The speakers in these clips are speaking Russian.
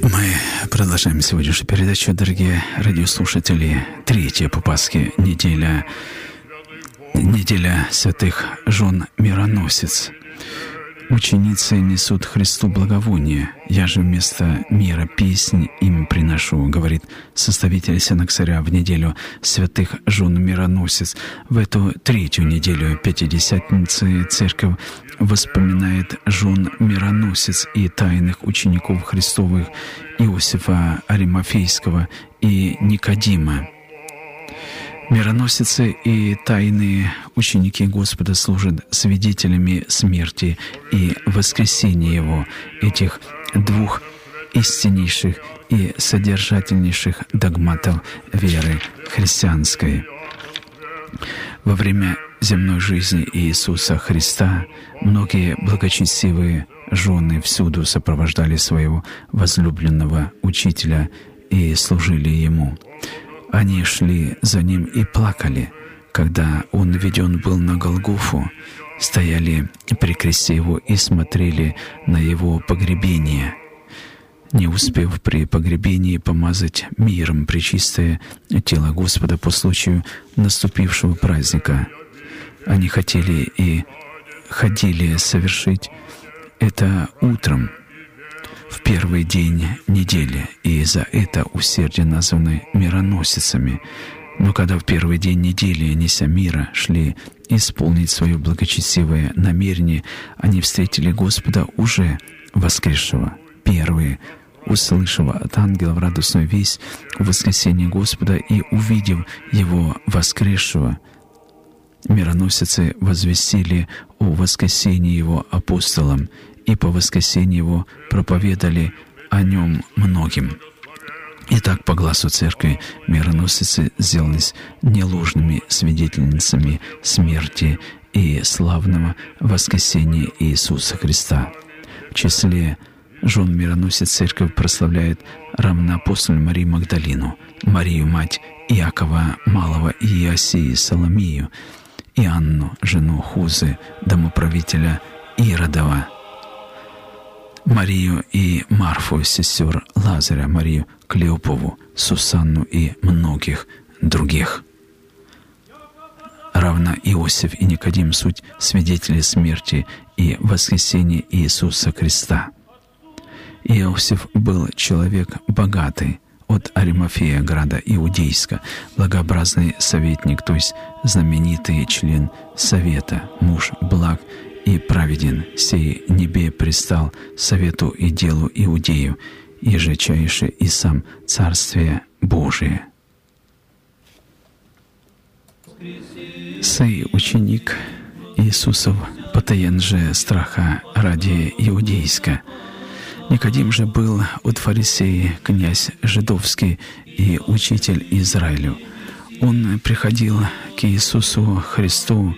Мы продолжаем сегодняшнюю передачу, дорогие радиослушатели. Третья по Пасхе неделя святых жен мироносец. Ученицы несут Христу благовоние. Я же вместо мира песнь им приношу, говорит составитель Синоксаря в неделю святых жен мироносец. В эту третью неделю Пятидесятницы Церковь воспоминает жен мироносец и тайных учеников Христовых Иосифа Аримафейского и Никодима. Мироносицы и тайные ученики Господа служат свидетелями смерти и воскресения Его, этих двух истиннейших и содержательнейших догматов веры христианской. Во время земной жизни Иисуса Христа многие благочестивые жены всюду сопровождали своего возлюбленного Учителя и служили Ему. Они шли за Ним и плакали, когда Он введен был на Голгофу, стояли при кресте Его и смотрели на Его погребение, не успев при погребении помазать миром пречистое тело Господа по случаю наступившего праздника. Они хотели и ходили совершить это утром, в первый день недели, и за это усердие названы мироносицами. Но когда в первый день недели, неся мира, шли исполнить свое благочестивое намерение, они встретили Господа уже воскресшего. Первые, услышав от ангелов радостную весть о воскресении Господа и увидев Его воскресшего, мироносицы возвестили о воскресении Его апостолам, и по воскресении Его проповедали о Нем многим. Итак, по гласу Церкви, мироносицы сделались неложными свидетельницами смерти и славного воскресения Иисуса Христа. В числе жен мироносец Церковь прославляет равноапостольную Марию Магдалину, Марию, мать Иакова Малого и Иосии Соломию, и Анну, жену Хузы, домоправителя Иродова, Марию и Марфу, сестер Лазаря, Марию Клеопову, Сусанну и многих других. Равно Иосиф и Никодим — суть свидетели смерти и воскресения Иисуса Христа. Иосиф был человек богатый, от Аримафея, града Иудейска, благообразный советник, то есть знаменитый член совета, муж благ и праведен, сей небе пристал совету и делу Иудею, ежечайше и сам Царствие Божие. Сей ученик Иисусов потаен же страха ради Иудейска. Никодим же был от фарисеи, князь жидовский и учитель Израилю. Он приходил к Иисусу Христу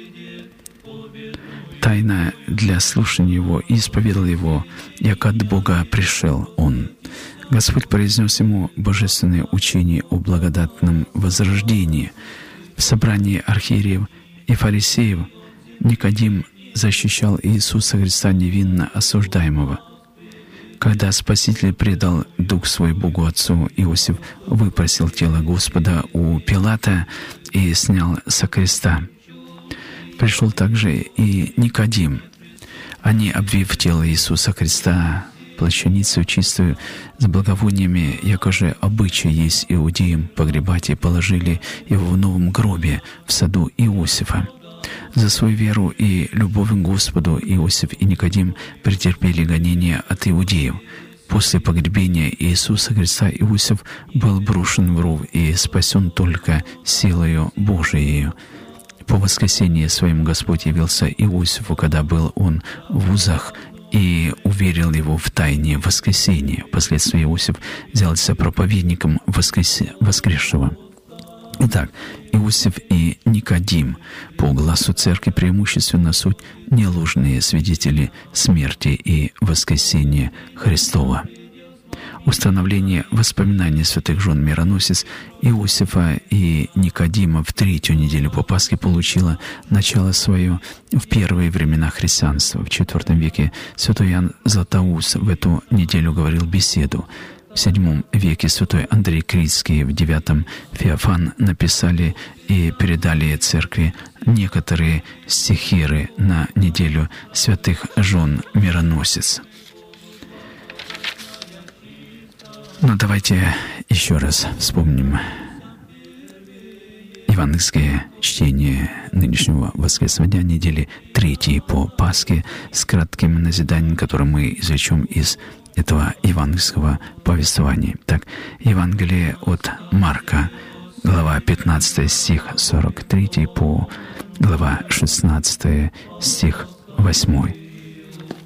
тайно для слушания Его и исповедал Его, як от Бога пришел Он. Господь произнес ему божественное учение о благодатном возрождении. В собрании архиереев и фарисеев Никодим защищал Иисуса Христа невинно осуждаемого. Когда Спаситель предал дух свой Богу Отцу, Иосиф выпросил тело Господа у Пилата и снял со креста. Пришел также и Никодим. Они, обвив тело Иисуса Христа плащаницу чистую с благовониями, якоже обычай есть иудеям погребать, и положили его в новом гробе в саду Иосифа. За свою веру и любовь к Господу Иосиф и Никодим претерпели гонения от иудеев. После погребения Иисуса Христа Иосиф был брошен в ров и спасен только силою Божией. По воскресении своим Господь явился Иосифу, когда был он в узах, и уверил его в тайне воскресения. Впоследствии Иосиф сделался проповедником воскресшего. Итак, Иосиф и Никодим по гласу Церкви преимущественно суть неложные свидетели смерти и воскресения Христова. установление воспоминаний святых жен мироносец Иосифа и Никодима в 3-ю неделю по Пасхе получило начало свое в первые времена христианства. В IV веке святой Иоанн Златоуст в эту неделю говорил беседу. В VII веке святой Андрей Критский, в IX Феофан написали и передали церкви некоторые стихиры на неделю святых жен мироносец. Но давайте еще раз вспомним евангельское чтение нынешнего воскресного дня, недели 3 по Пасхе, с кратким назиданием, которое мы извлечем из этого евангельского повествования. Так, Евангелие от Марка, глава 15, стих 43 по глава 16, стих 8.